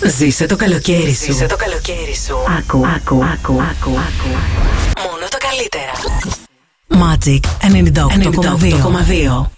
Ζήσε το καλοκαίρι σου. Ζήσε το καλοκαίρι σου. Άκου. Μόνο τα καλύτερα. Magic 98,2.